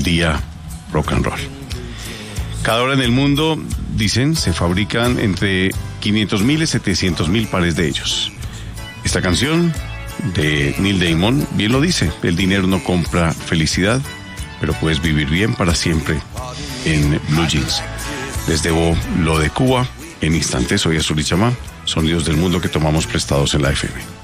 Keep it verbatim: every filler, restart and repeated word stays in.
día rock and roll. Cada hora en el mundo, dicen, se fabrican entre quinientos mil y setecientos mil pares de ellos. Esta canción de Neil Diamond bien lo dice: el dinero no compra felicidad, pero puedes vivir bien para siempre en Blue Jeans. Les debo lo de Cuba en instantes. Soy Azul y Chamán, sonidos del mundo que tomamos prestados en la F M.